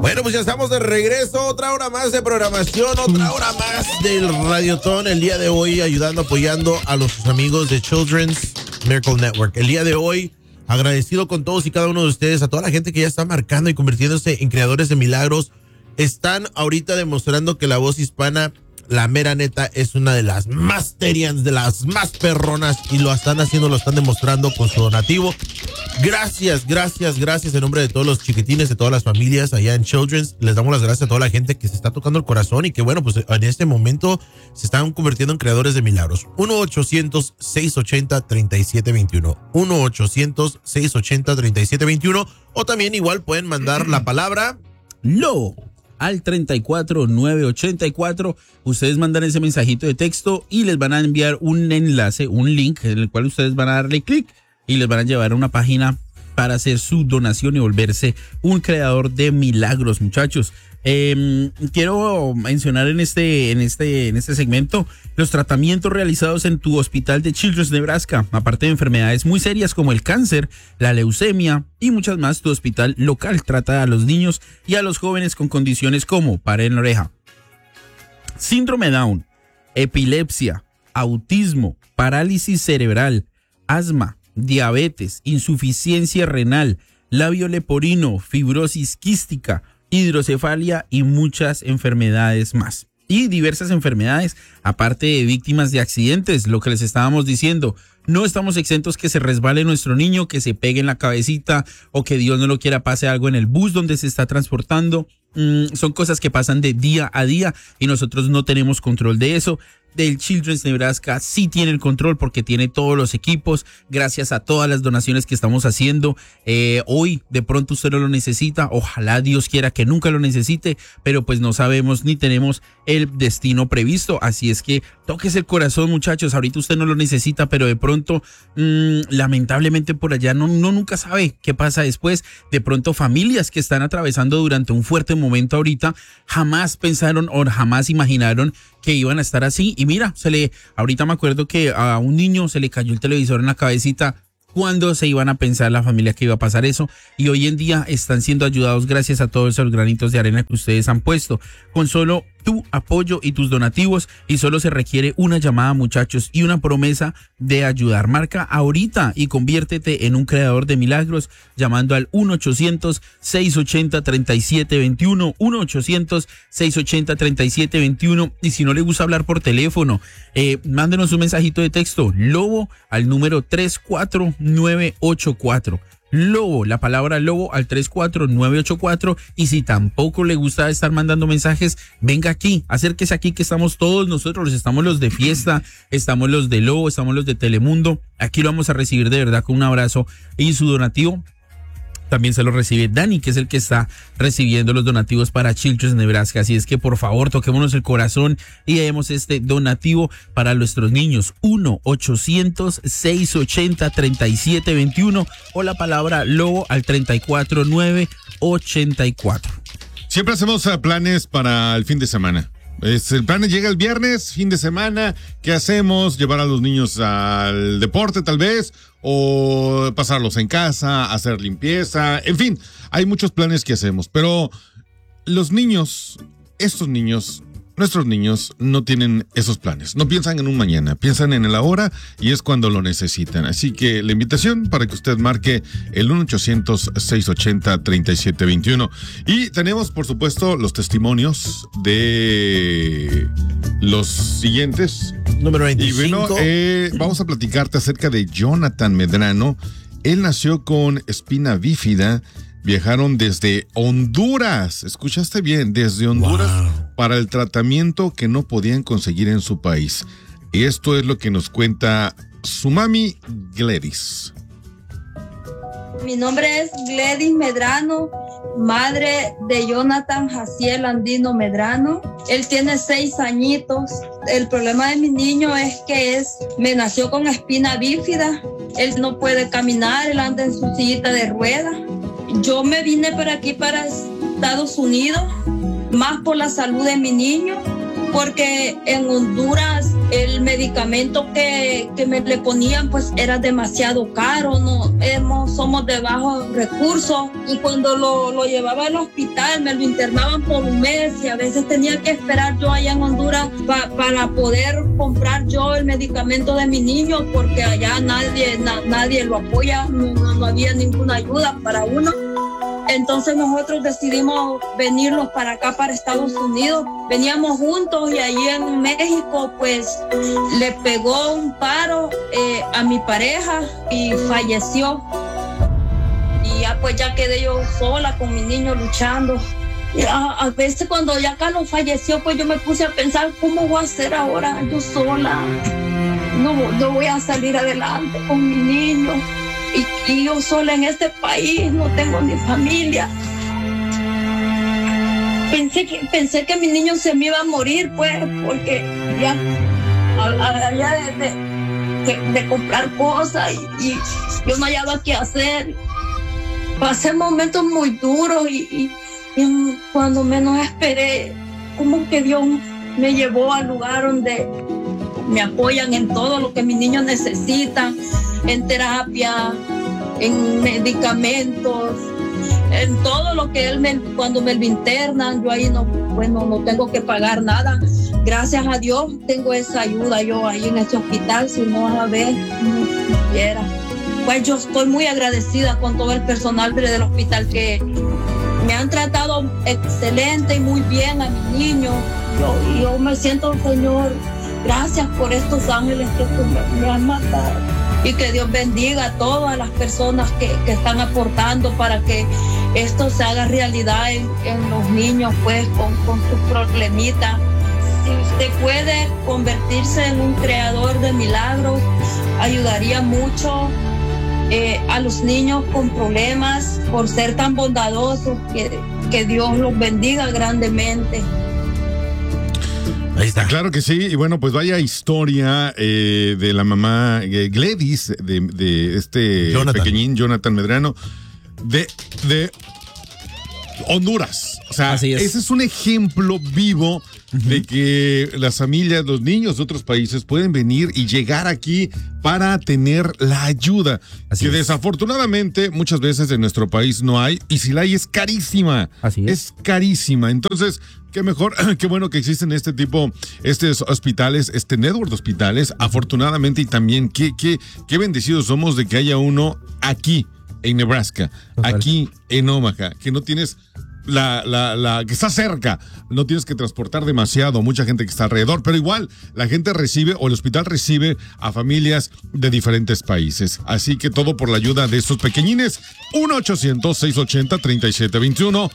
Bueno, pues ya estamos de regreso, otra hora más de programación, otra hora más del Radiotón, el día de hoy apoyando a los amigos de Children's Miracle Network. El día de hoy, agradecido con todos y cada uno de ustedes, a toda la gente que ya está marcando y convirtiéndose en creadores de milagros. Están ahorita demostrando que la voz hispana, la mera neta, es una de las más terians, de las más perronas, y lo están haciendo, lo están demostrando con su donativo. Gracias en nombre de todos los chiquitines, de todas las familias allá en Children's. Les damos las gracias a toda la gente que se está tocando el corazón y que, bueno, pues en este momento se están convirtiendo en creadores de milagros. 1-800-680-3721. 1-800-680-3721. O también igual pueden mandar la palabra LOBO al 34984. Ustedes mandan ese mensajito de texto y les van a enviar un enlace, un link en el cual ustedes van a darle clic y les van a llevar a una página para hacer su donación y volverse un creador de milagros, muchachos. Quiero mencionar en este segmento los tratamientos realizados en tu hospital de Children's Nebraska. Aparte de enfermedades muy serias como el cáncer, la leucemia y muchas más, tu hospital local trata a los niños y a los jóvenes con condiciones como pared en la oreja, síndrome Down, epilepsia, autismo, parálisis cerebral, asma, diabetes, insuficiencia renal, labio leporino, fibrosis quística, hidrocefalia y muchas enfermedades más. Y diversas enfermedades, aparte de víctimas de accidentes, lo que les estábamos diciendo. No estamos exentos que se resbale nuestro niño, que se pegue en la cabecita o que Dios no lo quiera pase algo en el bus donde se está transportando. Son cosas que pasan de día a día y nosotros no tenemos control de eso. Del Children's Nebraska sí tiene el control porque tiene todos los equipos, gracias a todas las donaciones que estamos haciendo. Hoy de pronto usted no lo necesita, ojalá Dios quiera que nunca lo necesite, pero pues no sabemos ni tenemos el destino previsto, así es que tóquese el corazón, muchachos. Ahorita usted no lo necesita, pero de pronto lamentablemente por allá no nunca sabe qué pasa después. De pronto familias que están atravesando durante un fuerte momento ahorita jamás pensaron o jamás imaginaron que iban a estar así. Y mira, ahorita me acuerdo que a un niño se le cayó el televisor en la cabecita. ¿Cuándo se iban a pensar la familia que iba a pasar eso? Y hoy en día están siendo ayudados gracias a todos esos granitos de arena que ustedes han puesto. Con solo tu apoyo y tus donativos, y solo se requiere una llamada, muchachos, y una promesa de ayudar. Marca ahorita y conviértete en un creador de milagros llamando al 1-800-680-3721, 1-800-680-3721. Y si no le gusta hablar por teléfono, mándenos un mensajito de texto, LOBO, al número 34984. LOBO, la palabra LOBO al 34984. Y si tampoco le gusta estar mandando mensajes, venga aquí, acérquese aquí, que estamos todos nosotros. Estamos los de Fiesta, estamos los de LOBO, estamos los de Telemundo. Aquí lo vamos a recibir de verdad con un abrazo y su donativo. También se lo recibe Dani, que es el que está recibiendo los donativos para Children's Nebraska. Así es que por favor toquémonos el corazón y demos este donativo para nuestros niños. 1-800-680-3721 o la palabra LOBO al 34984. Siempre hacemos planes para el fin de semana. El plan llega el viernes, fin de semana. ¿Qué hacemos? ¿Llevar a los niños al deporte tal vez? ¿O pasarlos en casa, hacer limpieza? En fin, hay muchos planes que hacemos. Pero los niños, nuestros niños no tienen esos planes. No piensan en un mañana, piensan en el ahora y es cuando lo necesitan. Así que la invitación para que usted marque el 1-800-680-3721. Y tenemos, por supuesto, los testimonios de los siguientes. Número 25. Y bueno, vamos a platicarte acerca de Jonathan Medrano. Él nació con espina bífida. Viajaron desde Honduras, escuchaste bien, desde Honduras, para el tratamiento que no podían conseguir en su país. Y esto es lo que nos cuenta su mami, Gladys. Mi nombre es Gladys Medrano, madre de Jonathan Jaciel Andino Medrano. Él tiene 6 añitos. El problema de mi niño es que me nació con espina bífida. Él no puede caminar, él anda en su sillita de ruedas. Yo me vine para aquí, para Estados Unidos, más por la salud de mi niño, porque en Honduras el medicamento que me le ponían pues era demasiado caro, somos de bajos recursos, y cuando lo llevaba al hospital me lo internaban por un mes y a veces tenía que esperar yo allá en Honduras para poder comprar yo el medicamento de mi niño, porque allá nadie lo apoya, no había ninguna ayuda para uno. Entonces nosotros decidimos venirnos para acá, para Estados Unidos. Veníamos juntos y allí en México pues le pegó un paro a mi pareja y falleció. Y ya quedé yo sola con mi niño luchando. Y a veces cuando ya Carlos falleció, pues yo me puse a pensar, ¿cómo voy a hacer ahora yo sola? No voy a salir adelante con mi niño. Y yo sola en este país, no tengo ni familia. Pensé que mi niño se me iba a morir, pues, porque ya había de comprar cosas y yo no hallaba qué hacer. Pasé momentos muy duros y cuando menos esperé, como que Dios me llevó al lugar donde me apoyan en todo lo que mis niños necesitan, en terapia, en medicamentos, en todo lo que cuando me lo internan, yo ahí no tengo que pagar nada. Gracias a Dios tengo esa ayuda yo ahí en ese hospital, si no a ver, no quisiera. Pues yo estoy muy agradecida con todo el personal del hospital que me han tratado excelente y muy bien a mi niño. Yo me siento, Señor, gracias por estos ángeles que tú me has matado. Y que Dios bendiga a todas las personas que están aportando para que esto se haga realidad en los niños, pues, con sus problemitas. Si usted puede convertirse en un creador de milagros, ayudaría mucho a los niños con problemas por ser tan bondadosos. Que Dios los bendiga grandemente. Ahí está. Claro que sí, y bueno, pues vaya historia de la mamá Gladys, de este pequeñín Jonathan Medrano, de Honduras. O sea, ese es un ejemplo vivo de que las familias, los niños de otros países pueden venir y llegar aquí para tener la ayuda. Desafortunadamente muchas veces en nuestro país no hay, y si la hay es carísima. Es carísima. Entonces, qué mejor, qué bueno que existen estos hospitales, este network de hospitales, afortunadamente, y también qué bendecidos somos de que haya uno aquí en Nebraska, aquí en Omaha, que no tienes que está cerca, no tienes que transportar demasiado, mucha gente que está alrededor, pero igual la gente recibe, o el hospital recibe a familias de diferentes países. Así que todo por la ayuda de estos pequeñines. 1-800-680-3721.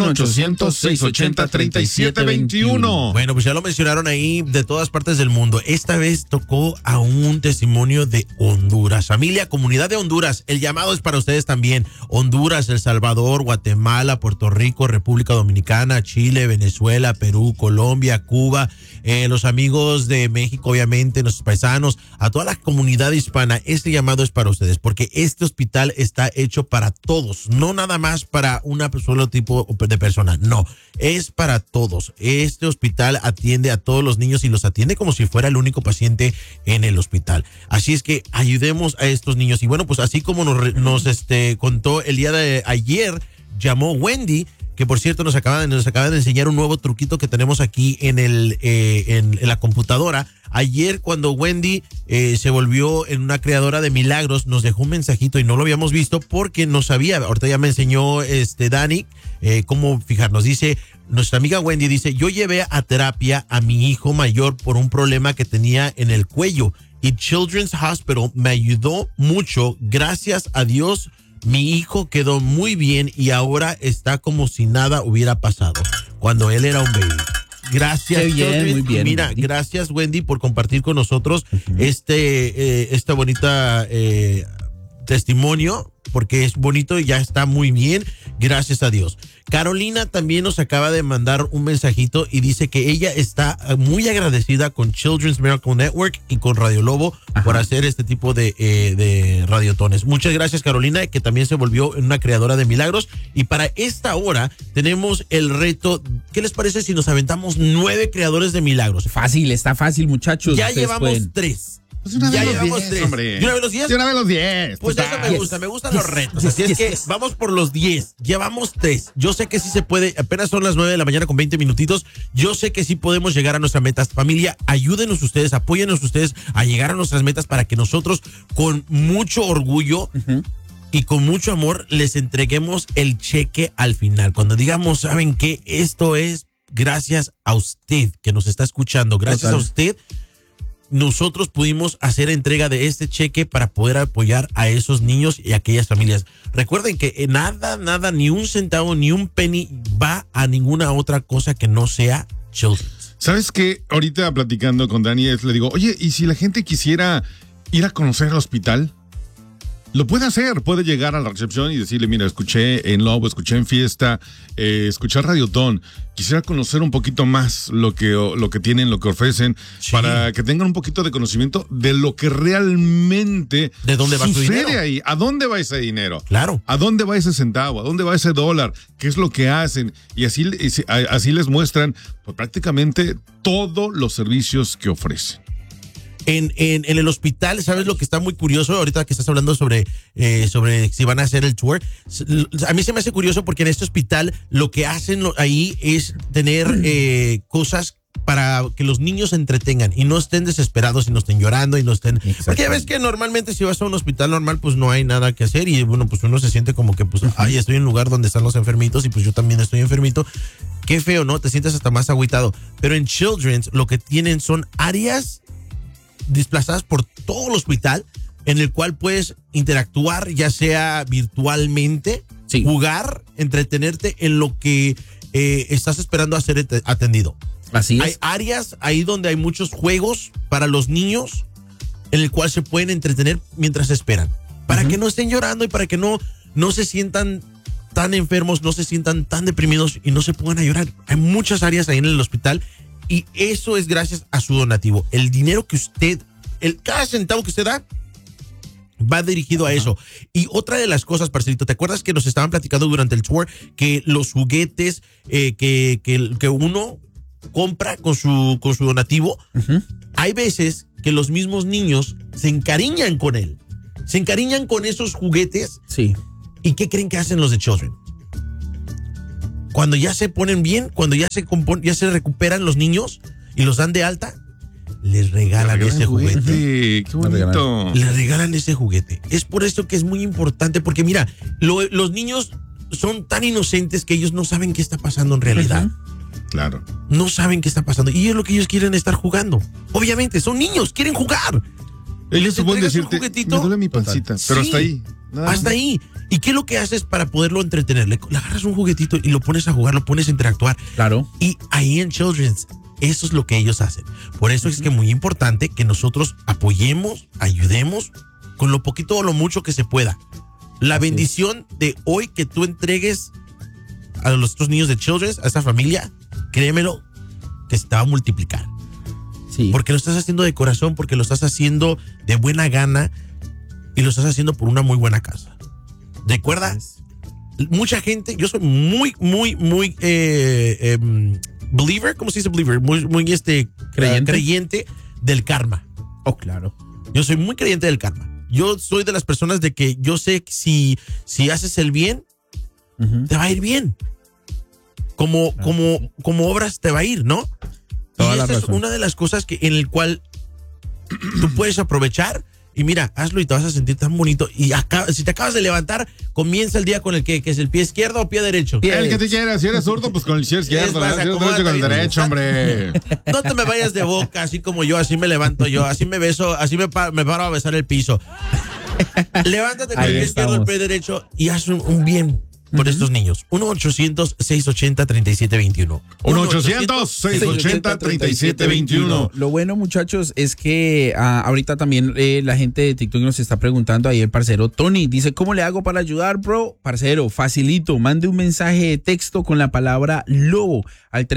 1-800-680-3721. Bueno, pues ya lo mencionaron ahí, de todas partes del mundo. Esta vez tocó a un testimonio de Honduras. Familia, comunidad de Honduras, el llamado es para ustedes también. Honduras, El Salvador, Guatemala, Puerto Rico, República Dominicana, Chile, Venezuela, Perú, Colombia, Cuba, los amigos de México, obviamente, nuestros paisanos, a toda la comunidad hispana. Este llamado es para ustedes, porque este hospital está hecho para todos, no nada más para una solo tipo de personas, no, es para todos. Este hospital atiende a todos los niños y los atiende como si fuera el único paciente en el hospital. Así es que ayudemos a estos niños. Y bueno, pues así como nos contó el día de ayer, llamó Wendy, que por cierto nos acaba de enseñar un nuevo truquito que tenemos aquí en la computadora. Ayer, cuando Wendy se volvió en una creadora de milagros, nos dejó un mensajito y no lo habíamos visto porque no sabía. Ahorita ya me enseñó Dani cómo fijarnos. Dice, nuestra amiga Wendy dice: yo llevé a terapia a mi hijo mayor por un problema que tenía en el cuello y Children's Hospital me ayudó mucho. Gracias a Dios, mi hijo quedó muy bien y ahora está como si nada hubiera pasado cuando él era un baby. Gracias, bien, muy bien. Mira, Wendy. Gracias, Wendy, por compartir con nosotros esta bonita testimonio porque es bonito y ya está muy bien, gracias a Dios. Carolina también nos acaba de mandar un mensajito y dice que ella está muy agradecida con Children's Miracle Network y con Radio Lobo por hacer este tipo de radiotones. Muchas gracias, Carolina, que también se volvió una creadora de milagros. Y para esta hora tenemos el reto. ¿Qué les parece si nos aventamos 9 creadores de milagros? Fácil, está fácil, muchachos. Ya llevamos 3. Ya llevamos 3. Hombre. ¿Y una vez los 10? Y una vez los 10. Pues eso me gusta, me gustan los retos. Así es que vamos por los 10. Llevamos 3. Yo sé que sí se puede. Apenas son las 9 de la mañana con 20 minutitos. Yo sé que sí podemos llegar a nuestras metas. Familia, ayúdenos ustedes, apóyennos ustedes a llegar a nuestras metas para que nosotros, con mucho orgullo y con mucho amor, les entreguemos el cheque al final. Cuando digamos, ¿saben qué? Esto es gracias a usted que nos está escuchando. Gracias a usted. Nosotros pudimos hacer entrega de este cheque para poder apoyar a esos niños y a aquellas familias. Recuerden que nada, ni un centavo, ni un penny va a ninguna otra cosa que no sea Children's. ¿Sabes qué? Ahorita platicando con Dani, le digo, oye, ¿y si la gente quisiera ir a conocer el hospital? Lo puede hacer, puede llegar a la recepción y decirle, mira, escuché en Lobo, escuché en Fiesta, escuché Radiotón, quisiera conocer un poquito más lo que tienen, lo que ofrecen, para que tengan un poquito de conocimiento de lo que realmente ¿de dónde va su dinero? Ahí, ¿a dónde va ese dinero? Claro. ¿A dónde va ese centavo? ¿A dónde va ese dólar? ¿Qué es lo que hacen? Y así les muestran pues, prácticamente todos los servicios que ofrecen. En el hospital, ¿sabes lo que está muy curioso? Ahorita que estás hablando sobre si van a hacer el tour. A mí se me hace curioso porque en este hospital lo que hacen ahí es tener cosas para que los niños se entretengan y no estén desesperados y no estén llorando y no estén... Porque ya ves que normalmente si vas a un hospital normal pues no hay nada que hacer y bueno, pues uno se siente como que pues, ay, estoy en un lugar donde están los enfermitos y pues yo también estoy enfermito. Qué feo, ¿no? Te sientes hasta más agüitado. Pero en Children's lo que tienen son áreas desplazadas por todo el hospital en el cual puedes interactuar, ya sea virtualmente, jugar, entretenerte en lo que estás esperando a ser atendido. Así es. Hay áreas ahí donde hay muchos juegos para los niños en el cual se pueden entretener mientras esperan, para que no estén llorando y para que no se sientan tan enfermos, no se sientan tan deprimidos y no se pongan a llorar. Hay muchas áreas ahí en el hospital. Y eso es gracias a su donativo. El dinero que usted, cada centavo que usted da, va dirigido a eso. Y otra de las cosas, parcerito, ¿te acuerdas que nos estaban platicando durante el tour que los juguetes que uno compra con su donativo, hay veces que los mismos niños se encariñan con él? Se encariñan con esos juguetes. Sí. ¿Y qué creen que hacen los de Children? Cuando ya se ponen bien, cuando ya se recuperan los niños y los dan de alta, les regalan ese juguete. Qué bonito. Les regalan ese juguete. Es por esto que es muy importante, porque mira, los niños son tan inocentes que ellos no saben qué está pasando en realidad. Claro. No saben qué está pasando. Y es lo que ellos quieren estar jugando. Obviamente, son niños, quieren jugar. Ellos se pueden decirte, me duele mi pancita, pero hasta ahí. Hasta ahí. ¿Y qué es lo que haces para poderlo entretener? Le agarras un juguetito y lo pones a jugar, lo pones a interactuar. Claro. Y ahí en Children's, eso es lo que ellos hacen. Por eso es que es muy importante que nosotros apoyemos, ayudemos con lo poquito o lo mucho que se pueda. La bendición de hoy que tú entregues a los otros niños de Children's, a esa familia, créemelo, que se te va a multiplicar. Sí. Porque lo estás haciendo de corazón, porque lo estás haciendo de buena gana y lo estás haciendo por una muy buena causa. Recuerda, mucha gente, yo soy muy believer, ¿cómo se dice believer? Muy creyente del karma. Oh, claro. Yo soy muy creyente del karma. Yo soy de las personas de que yo sé que si haces el bien, te va a ir bien. Como obras te va a ir, ¿no? Toda y la esta es razón. una de las cosas en el cual tú puedes aprovechar. Y mira, hazlo y te vas a sentir tan bonito. Y si te acabas de levantar, comienza el día con el que es el pie izquierdo o pie derecho. El que te quieras. Si eres zurdo, pues con el pie izquierdo. Si eres derecho, con el derecho, hombre. No te me vayas de boca, así como yo, así me levanto yo, así me beso, así me paro a besar el piso. Levántate con el pie izquierdo, el pie derecho y haz un bien. por estos niños. 1-800-680-3721. 1-800-680-3721. Lo bueno, muchachos, es que ahorita también la gente de TikTok nos está preguntando, ahí el parcero Tony dice, ¿cómo le hago para ayudar, bro? Parcero, facilito, mande un mensaje de texto con la palabra lobo al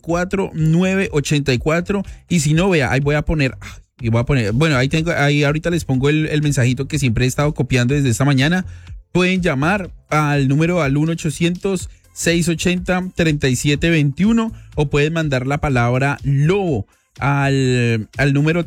34984 y si no, vea, ahí voy a poner, bueno, ahí ahorita les pongo el mensajito que siempre he estado copiando desde esta mañana. Pueden llamar al número al 1-800-680-3721 o pueden mandar la palabra lobo al número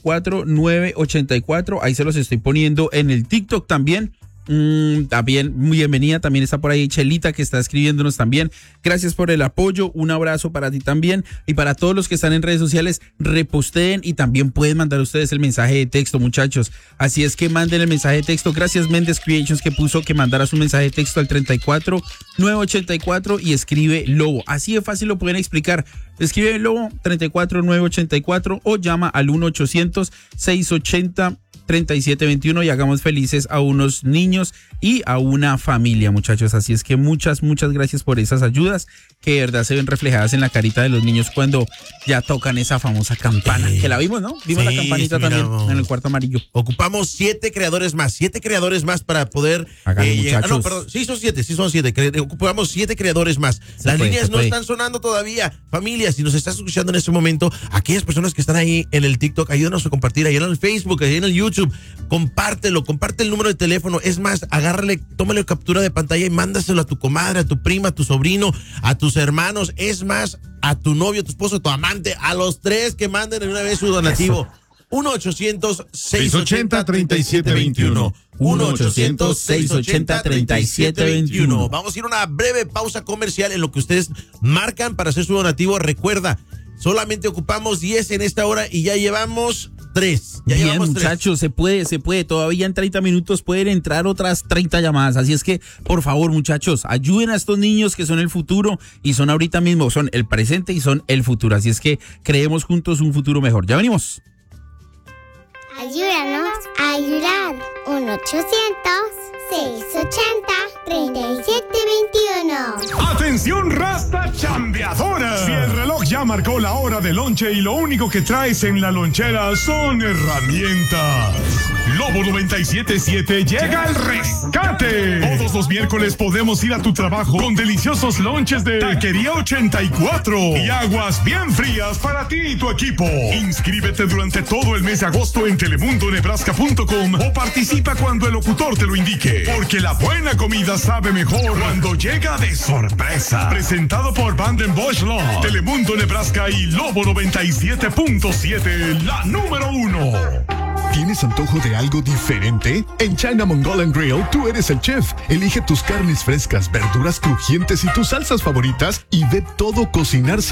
34984. Ahí se los estoy poniendo en el TikTok también. También muy bienvenida, también está por ahí Chelita que está escribiéndonos también. Gracias por el apoyo, un abrazo para ti también y para todos los que están en redes sociales, reposteen y también pueden mandar ustedes el mensaje de texto, muchachos. Así es que manden el mensaje de texto. Gracias Méndez Creations que puso que mandaras un mensaje de texto al 34984 y escribe lobo. Así de fácil lo pueden explicar. Escribe lobo 34984 o llama al 1-800-680-3721 y hagamos felices a unos niños y a una familia, muchachos. Así es que muchas gracias por esas ayudas que de verdad se ven reflejadas en la carita de los niños cuando ya tocan esa famosa campana. Que la vimos, ¿no? Vimos la campanita también en el cuarto amarillo. Ocupamos 7 creadores más para poder llegar. No, perdón, sí son 7. Ocupamos 7 creadores más. Las líneas no están sonando todavía. Familia, si nos estás escuchando en este momento, aquellas personas que están ahí en el TikTok, ayúdanos a compartir, ahí en el Facebook, ahí en el YouTube, comparte el número de teléfono. Es más, tómale captura de pantalla y mándaselo a tu comadre, a tu prima, a tu sobrino, a tus hermanos, es más, a tu novio, a tu esposo, a tu amante, a los 3 que manden en una vez su donativo. 1-800-680-3721. 1-800-680-3721. Vamos a ir a una breve pausa comercial en lo que ustedes marcan para hacer su donativo. Recuerda, solamente ocupamos 10 en esta hora y ya llevamos 3. Bien, muchachos, se puede. Todavía en 30 minutos pueden entrar otras 30 llamadas. Así es que, por favor, muchachos, ayuden a estos niños que son el futuro y son ahorita mismo, son el presente y son el futuro. Así es que creemos juntos un futuro mejor. Ya venimos. Ayúdanos a ayudar. 1-800-680-3721. ¡Atención, rasta chambeadora! Si el reloj ya marcó la hora de lonche y lo único que traes en la lonchera son herramientas, Lobo 97.7 llega al rescate. Todos los miércoles podemos ir a tu trabajo con deliciosos lonches de Taquería 84 y aguas bien frías para ti y tu equipo. Inscríbete durante todo el mes de agosto en telemundonebraska.com o participa cuando el locutor te lo indique, porque la buena comida sabe mejor cuando llega de sorpresa. Presentado por Banden Bosch Law, Telemundo Nebraska y Lobo 97.7, la número 1. ¿Tienes antojo de algo diferente? En China Mongolian Grill, tú eres el chef. Elige tus carnes frescas, verduras crujientes y tus salsas favoritas y ve todo cocinarse